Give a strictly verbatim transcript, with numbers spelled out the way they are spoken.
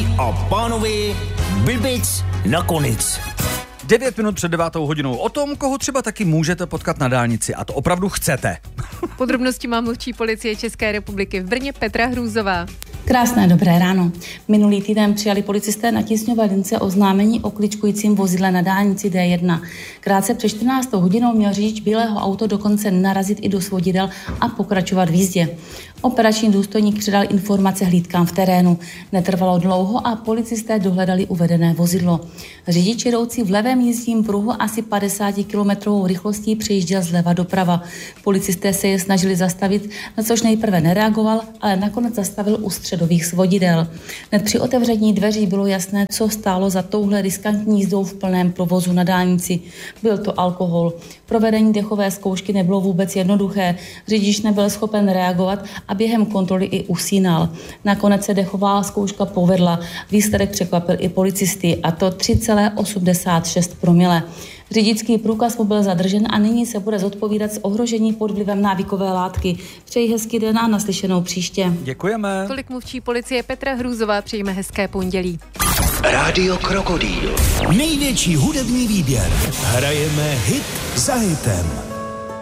a pánové, blbec nakonec. Devět minut před devátou hodinou o tom, koho třeba taky můžete potkat na dálnici a to opravdu chcete. Podrobnosti má mluvčí policie České republiky v Brně Petra Hrůzová. Krásné dobré ráno. Minulý týden přijali policisté na Tisňové lince oznámení o kličkujícím vozidle na dálnici D jedna. Krátce před čtrnáctou hodinou měl řidič bílého auto dokonce narazit i do svodidel a pokračovat v jízdě. Operační důstojník předal informace hlídkám v terénu. Netrvalo dlouho a policisté dohledali uvedené vozidlo. Řidič jedoucí v levém jízdním pruhu asi padesát kilometrů rychlostí přejížděl zleva doprava. Policisté se je snažili zastavit, na což nejprve nereagoval, ale nakonec zastavil u středových svodidel. Hned při otevření dveří bylo jasné, co stálo za touhle riskantní jízdou v plném provozu na dálnici. Byl to alkohol. Provedení dechové zkoušky nebylo vůbec jednoduché. Řidič nebyl schopen reagovat a během kontroly i usínal. Nakonec se dechová zkouška povedla. Výsledek překvapil i policisty, a to tři celá osmdesát šest promile. Řidičský průkaz mu byl zadržen a nyní se bude zodpovídat z ohrožení pod vlivem návykové látky. Přeji hezký den a naslyšenou příště. Děkujeme. Tolik mluvčí policie Petra Hrůzová, přejeme hezké pondělí. Rádio Krokodýl. Největší hudební výběr. Hrajeme hit za hitem.